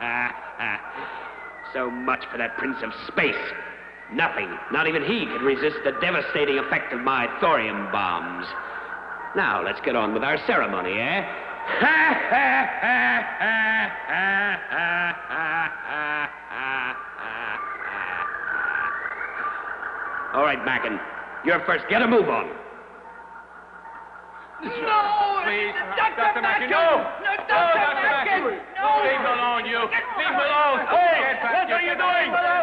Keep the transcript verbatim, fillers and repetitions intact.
So much for that Prince of Space. Nothing, not even he, could resist the devastating effect of my thorium bombs. Now, let's get on with our ceremony, eh? All right, Mackin, you're first. Get a move on. No! Please, Doctor Doctor Mackin, Mackin! no! No, Doctor Doctor Mackin! Mackin! No! Leave him alone, you! Get Leave him off. alone! Hey, Get back, what you are you get back. doing?